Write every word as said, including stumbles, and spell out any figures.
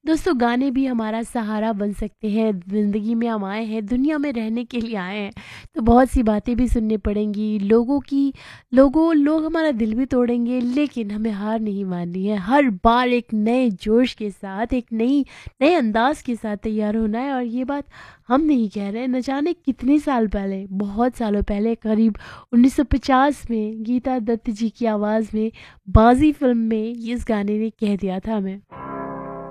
दोस्तों गाने भी हमारा सहारा बन सकते हैं। ज़िंदगी में हम आए हैं, दुनिया में रहने के लिए आए हैं, तो बहुत सी बातें भी सुननी पड़ेंगी लोगों की। लोगों लोग हमारा दिल भी तोड़ेंगे, लेकिन हमें हार नहीं माननी है। हर बार एक नए जोश के साथ, एक नई नए अंदाज के साथ तैयार होना है। और ये बात हम नहीं कह रहे, न जाने कितने साल पहले, बहुत सालों पहले, करीब उन्नीस सौ पचास में गीता दत्त जी की आवाज़ में बाजी फिल्म में इस गाने ने कह दिया था हमें।